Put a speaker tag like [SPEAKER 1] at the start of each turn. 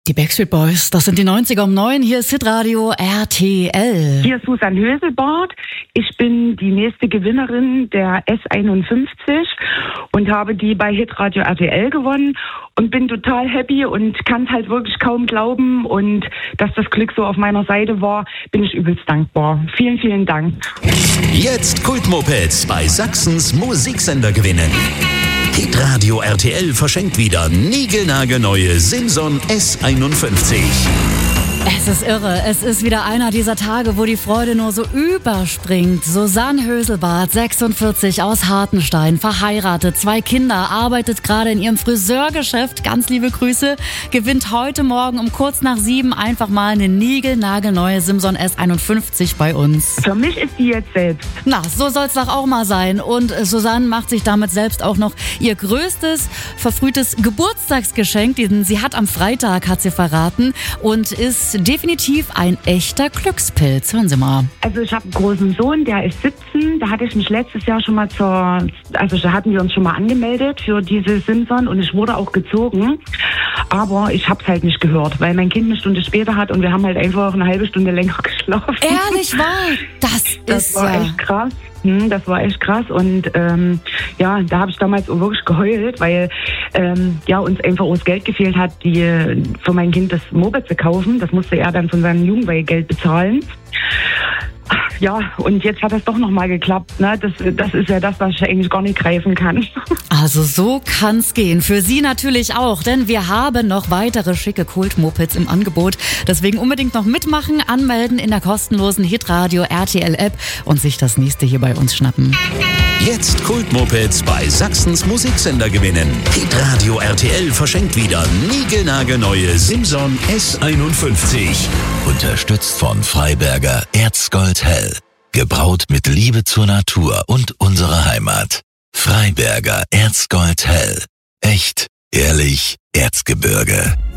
[SPEAKER 1] Die Backstreet Boys, das sind die 90er um 9. Hier ist Hitradio RTL.
[SPEAKER 2] Hier ist Susan Höselbart. Ich bin die nächste Gewinnerin der S51 und habe die bei Hitradio RTL gewonnen und bin total happy und kann es halt wirklich kaum glauben. Und dass das Glück so auf meiner Seite war, bin ich übelst dankbar. Vielen, vielen Dank.
[SPEAKER 3] Jetzt Kultmopeds bei Sachsens Musiksender gewinnen. Hitradio RTL verschenkt wieder niegelnagelneue Simson S51.
[SPEAKER 1] Es ist irre. Es ist wieder einer dieser Tage, wo die Freude nur so überspringt. Susanne Höselbart, 46, aus Hartenstein, verheiratet, 2 Kinder, arbeitet gerade in ihrem Friseurgeschäft. Ganz liebe Grüße. Gewinnt heute Morgen um kurz nach 7 einfach mal eine niegelnagelneue Simson S51 bei uns.
[SPEAKER 2] Für mich ist die jetzt selbst.
[SPEAKER 1] Na, so soll's doch auch mal sein. Und Susanne macht sich damit selbst auch noch ihr größtes, verfrühtes Geburtstagsgeschenk. Sie hat am Freitag, hat sie verraten, und ist definitiv ein echter Glückspilz. Hören Sie mal.
[SPEAKER 2] Also ich habe einen großen Sohn, der ist 17. Da hatte ich mich letztes Jahr schon mal da hatten wir uns schon mal angemeldet für diese Simson und ich wurde auch gezogen. Aber ich habe es halt nicht gehört, weil mein Kind eine Stunde später hat und wir haben halt einfach eine halbe Stunde länger geschlafen.
[SPEAKER 1] Ehrlich wahr? Das
[SPEAKER 2] war echt krass. Das war echt krass und da habe ich damals auch wirklich geheult, weil uns einfach auch das Geld gefehlt hat, für mein Kind das Moped zu kaufen. Das musste er dann von seinem Jugendweihgeld bezahlen. Ja, und jetzt hat das doch nochmal geklappt. Ne? Das ist ja das, was ich eigentlich gar nicht greifen kann.
[SPEAKER 1] Also so kann's gehen. Für Sie natürlich auch, denn wir haben noch weitere schicke Kult-Mopeds im Angebot. Deswegen unbedingt noch mitmachen, anmelden in der kostenlosen Hitradio RTL-App und sich das nächste hier bei uns schnappen.
[SPEAKER 3] Jetzt Kultmopeds bei Sachsens Musiksender gewinnen. Hitradio RTL verschenkt wieder niegelnagelneue Simson S51.
[SPEAKER 4] Unterstützt von Freiberger Erzgold Hell. Gebraut mit Liebe zur Natur und unserer Heimat. Freiberger Erzgold Hell. Echt, ehrlich, Erzgebirge.